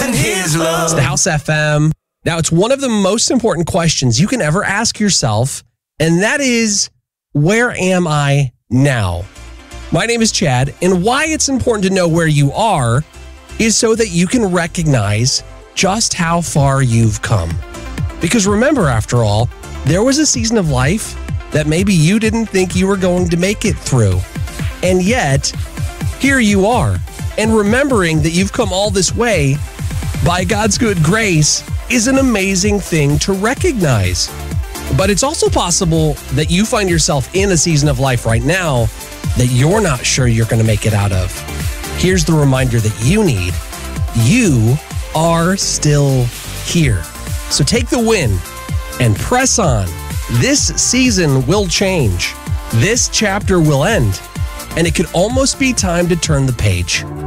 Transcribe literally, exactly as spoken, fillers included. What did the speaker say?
and his love. It's the House F M. Now, it's one of the most important questions you can ever ask yourself, and that is, where am I now? My name is Chad, and why it's important to know where you are is so that you can recognize just how far you've come. Because remember, after all, there was a season of life that maybe you didn't think you were going to make it through. And yet, here you are. And remembering that you've come all this way by God's good grace is an amazing thing to recognize. But it's also possible that you find yourself in a season of life right now that you're not sure you're going to make it out of. Here's the reminder that you need. You are still here. So take the win and press on. This season will change. This chapter will end. And it could almost be time to turn the page.